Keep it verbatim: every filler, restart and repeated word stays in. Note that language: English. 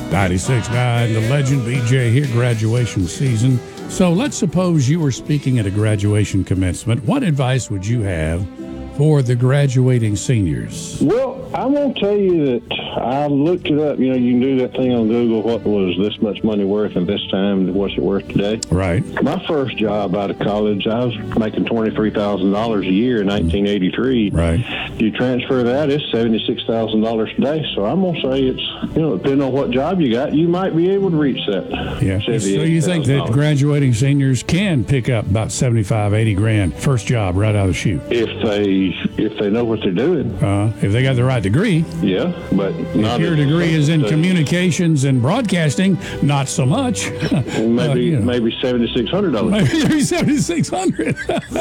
ninety-six point nine, the legend B J here, graduation season. So let's suppose you were speaking at a graduation commencement. What advice would you have for the graduating seniors? Well, I'm going to tell you that I looked it up. You know, you can do that thing on Google. What was this much money worth at this time? What's it worth today? Right. My first job out of college, I was making twenty-three thousand dollars a year in nineteen eighty-three. Right. You transfer that, it's seventy-six thousand dollars today. So I'm going to say it's, you know, depending on what job you got, you might be able to reach that. Yeah. So you think that graduating seniors can pick up about seventy-five, eighty grand first job right out of the chute? If they if they know what they're doing. Uh, if they got the right degree. Yeah, but not if your degree is in communications and broadcasting, not so much. Maybe uh, you know. maybe seventy-six hundred dollars. Maybe seventy-six hundred dollars.